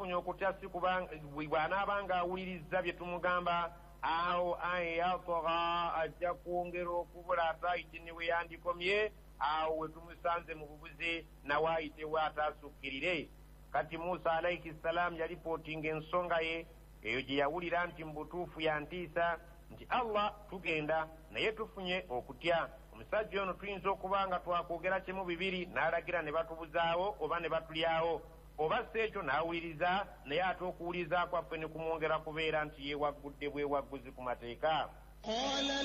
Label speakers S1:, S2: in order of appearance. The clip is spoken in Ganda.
S1: afunye okutya si kubanga bw'anaabanga awulirizza bye tumugamba awo ayatgha ajja kwongera okubula ate ayite ne we yandikomye awo we tumusanze mu bubuze nawe ayitewo ataasukkirire. Kati Musa alayhi salaamu yalipootinga ensonga ye eyo gye yawulira nti mu butuufu yantiisa nti Allah tugenda naye tufunye okutya. Omusajja ono tuyinza okuba nga twakwogera kimu bibiri n'alagira ne batubuzaawo oba ne batulyawo, oba si ekyo n'awuliriza naye ate okuwuliriza kwaffe ne kumwongera kubeera nti yeewaggudde bwewagguzi ku mateeka.